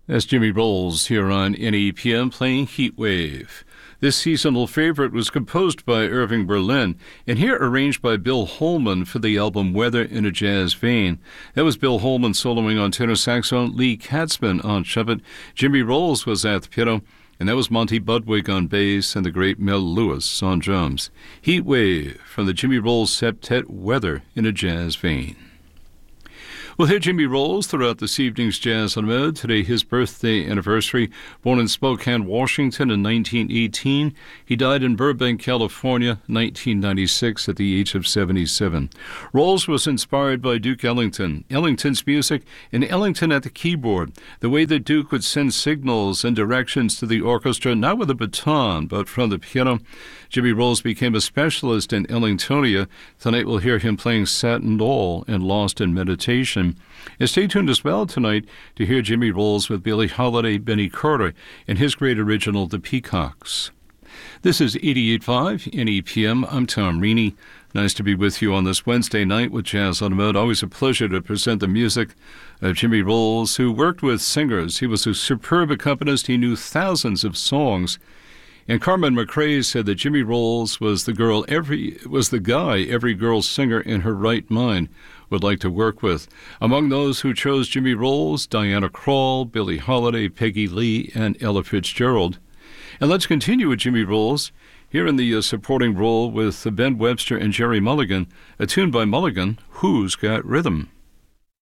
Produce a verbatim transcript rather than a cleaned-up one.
That's Jimmy Rolls here on N E P M playing Heat Wave. This seasonal favorite was composed by Irving Berlin and here arranged by Bill Holman for the album Weather in a Jazz Vein. That was Bill Holman soloing on tenor saxophone, Lee Katzman on trumpet, Jimmy Rolls was at the piano, and that was Monty Budwig on bass and the great Mel Lewis on drums. Heat Wave from the Jimmy Rolls Septet, Weather in a Jazz Vein. We'll hear Jimmy Rolls throughout this evening's Jazz on the Road. Today, his birthday anniversary. Born in Spokane, Washington in nineteen eighteen. He died in Burbank, California, nineteen ninety-six at the age of seventy-seven. Rolls was inspired by Duke Ellington, Ellington's music, and Ellington at the keyboard. The way that Duke would send signals and directions to the orchestra, not with a baton, but from the piano. Jimmy Rolls became a specialist in Ellingtonia. Tonight we'll hear him playing Satin Doll and Lost in Meditation. And stay tuned as well tonight to hear Jimmy Rolls with Billie Holiday, Benny Carter, and his great original, The Peacocks. This is eighty-eight point five N E P M. I'm Tom Reaney. Nice to be with you on this Wednesday night with Jazz on the Road. Always a pleasure to present the music of Jimmy Rolls, who worked with singers. He was a superb accompanist. He knew thousands of songs. And Carmen McRae said that Jimmy Rolls was the girl every was the guy every girl singer in her right mind would like to work with. Among those who chose Jimmy Rolls, Diana Krall, Billie Holiday, Peggy Lee, and Ella Fitzgerald. And let's continue with Jimmy Rolls here in the uh, supporting role with Ben Webster and Jerry Mulligan, a tune by Mulligan, Who's Got Rhythm?